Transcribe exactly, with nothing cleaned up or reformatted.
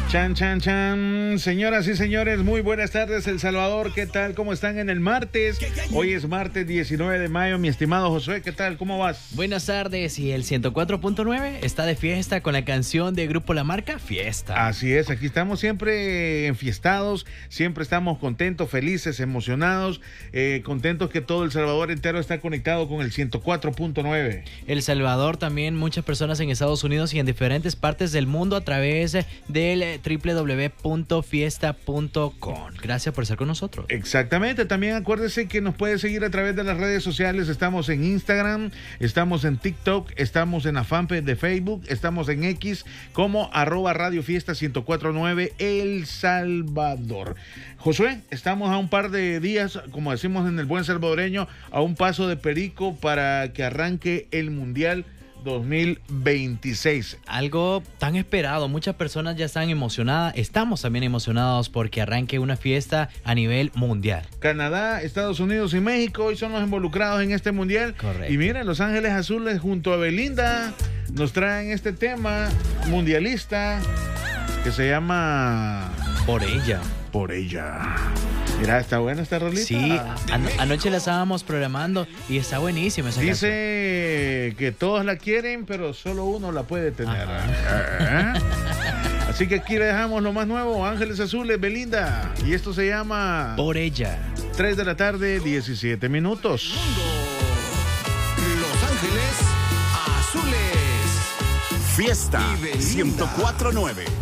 Chan, chan, chan. Señoras y señores, muy buenas tardes, El Salvador. ¿Qué tal? ¿Cómo están en el martes? Hoy es martes diecinueve de mayo. Mi estimado Josué, ¿qué tal? ¿Cómo vas? Buenas tardes. Y el ciento cuatro punto nueve está de fiesta con la canción de Grupo La Marca, Fiesta. Así es, aquí estamos siempre enfiestados, siempre estamos contentos, felices, emocionados, eh, contentos que todo El Salvador entero está conectado con el ciento cuatro punto nueve. El Salvador también, muchas personas en Estados Unidos y en diferentes partes del mundo a través del doble u doble u doble u punto fiesta punto com. Gracias por estar con nosotros. Exactamente, también acuérdese que nos puede seguir a través de las redes sociales. Estamos en Instagram, estamos en TikTok, estamos en la fanpage de Facebook, estamos en X como arroba Radio Fiesta ciento cuatro punto nueve El Salvador. Josué, estamos a un par de días, como decimos en el buen salvadoreño, a un paso de perico para que arranque el Mundial dos mil veintiséis. Algo tan esperado, muchas personas ya están emocionadas, estamos también emocionados porque arranque una fiesta a nivel mundial. Canadá, Estados Unidos y México hoy son los involucrados en este mundial. Correcto. Y miren, Los Ángeles Azules junto a Belinda nos traen este tema mundialista que se llama Por ella. Por ella. Mira, está buena esta rolita. Sí, an anoche la estábamos programando y está buenísima esa Dice canción. que todos la quieren, pero solo uno la puede tener. Ajá. Así que aquí le dejamos lo más nuevo, Ángeles Azules, Belinda. Y esto se llama Por ella. tres de la tarde, diecisiete minutos. Los Ángeles Azules. Fiesta ciento cuatro punto nueve.